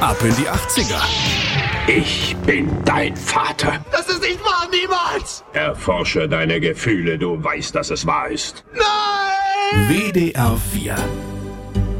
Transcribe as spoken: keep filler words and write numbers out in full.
Ab in die achtziger. Ich bin dein Vater. Das ist nicht wahr, niemals! Erforsche deine Gefühle, du weißt, dass es wahr ist. Nein! W D R vier